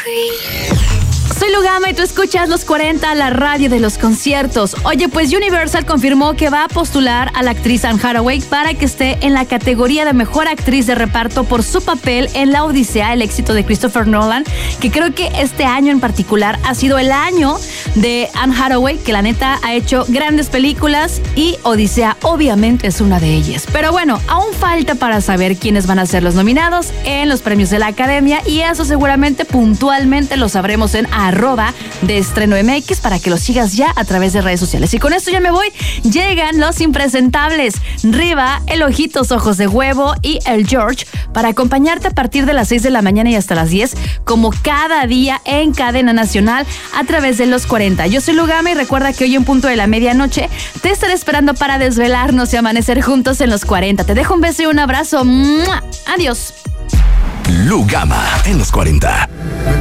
Soy Lugama y tú escuchas Los 40, la radio de los conciertos. Oye, pues Universal confirmó que va a postular a la actriz Anne Hathaway para que esté en la categoría de Mejor Actriz de Reparto por su papel en La Odisea, el éxito de Christopher Nolan, que creo que este año en particular ha sido el año de Anne Hathaway, que la neta ha hecho grandes películas y Odisea obviamente es una de ellas. Pero bueno, aún falta para saber quiénes van a ser los nominados en los premios de la Academia y eso seguramente puntualmente lo sabremos en @de Estreno MX para que lo sigas ya a través de redes sociales. Y con esto ya me voy. Llegan los impresentables Riva, El Ojitos Ojos de Huevo y El George para acompañarte a partir de las 6 de la mañana y hasta las 10 como cada día en cadena nacional a través de Los 40. Yo soy Lugama y recuerda que hoy en punto de la medianoche te estaré esperando para desvelarnos y amanecer juntos en Los 40. Te dejo un beso y un abrazo. ¡Mua! Adiós. Lugama en Los 40.